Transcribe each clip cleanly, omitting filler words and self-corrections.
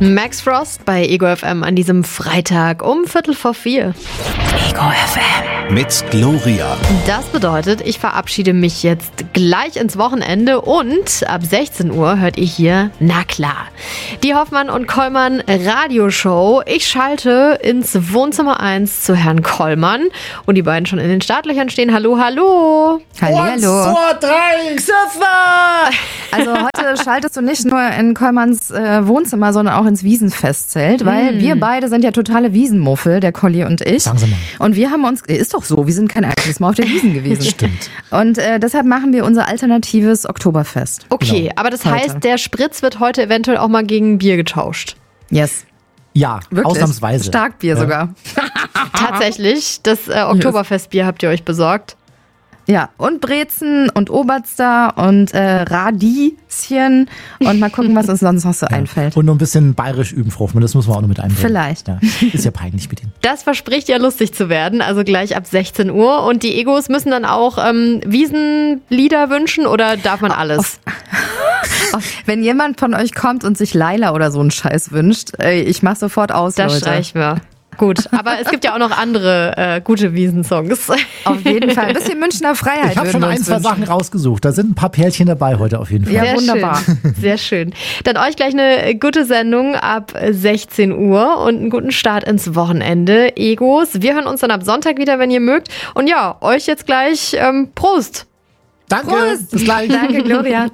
Max Frost bei Ego FM an diesem Freitag um 3:45. Ego FM. Mit Gloria. Das bedeutet, ich verabschiede mich jetzt gleich ins Wochenende und ab 16 Uhr hört ihr hier, na klar, die Hoffmann und Kollmann Radioshow. Ich schalte ins Wohnzimmer 1 zu Herrn Kollmann und die beiden schon in den Startlöchern stehen. Hallo, hallo. Hallo. 1, 2, 3, Xaver! Also heute schaltest du nicht nur in Kollmanns Wohnzimmer, sondern auch ins Wiesenfestzelt, weil wir beide sind ja totale Wiesenmuffel, der Colli und ich. Sagen Sie mal. Und wir haben uns, ist doch so, wir sind kein einziges Mal auf der Wiesn gewesen. Stimmt. Und deshalb machen wir unser alternatives Oktoberfest. Okay, Genau. aber das Heute. heißt, der Spritz wird heute eventuell auch mal gegen Bier getauscht. Yes. Ja, Wirklich. ausnahmsweise. Starkbier sogar. Tatsächlich, das Oktoberfestbier habt ihr euch besorgt. Ja, und Brezen und Oberster und Radieschen und mal gucken, was uns sonst noch so einfällt. Und noch ein bisschen bayerisch üben, Frau Hoffmann, das müssen wir auch noch mit einbringen. Vielleicht. Ja, ist ja peinlich mit Ihnen. Das verspricht ja lustig zu werden, also gleich ab 16 Uhr. Und die Egos müssen dann auch Wiesenlieder wünschen oder darf man alles? Wenn jemand von euch kommt und sich Laila oder so einen Scheiß wünscht, ich mach sofort aus, Das Leute. streichen wir. Gut, aber es gibt ja auch noch andere gute Wiesensongs. Auf jeden Fall. Ein bisschen Münchner Freiheit. Ich habe würden schon wir uns 1, 2 wünschen. Sachen rausgesucht. Da sind ein paar Pärchen dabei heute auf jeden Fall. Ja, wunderbar. Schön. Sehr schön. Dann euch gleich eine gute Sendung ab 16 Uhr und einen guten Start ins Wochenende. Egos, wir hören uns dann ab Sonntag wieder, wenn ihr mögt. Und ja, euch jetzt gleich Prost. Danke, Prost. bis gleich. Danke, Gloria.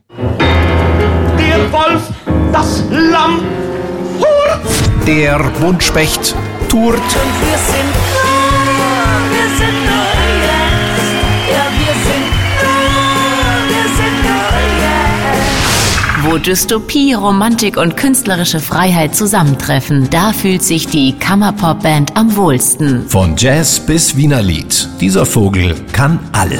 Der Wolf, das Lamm, hurt! Der Buntspecht tourt. Wir sind Wo Dystopie, Romantik und künstlerische Freiheit zusammentreffen, da fühlt sich die Kammerpop-Band am wohlsten. Von Jazz bis Wiener Lied. Dieser Vogel kann alles.